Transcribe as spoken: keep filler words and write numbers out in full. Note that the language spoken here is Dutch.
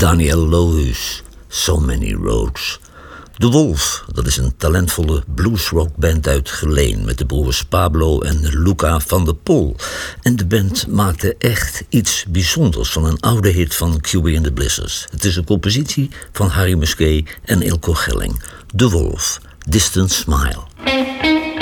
Daniel Lohuus, So Many Roads. De Wolf, dat is een talentvolle bluesrockband uit Geleen met de broers Pablo en Luca van der Pol. En de band maakte echt iets bijzonders van een oude hit van Cuba and the Blizzards. Het is een compositie van Harry Musquet en Ilko Gelling. De Wolf, Distant Smile.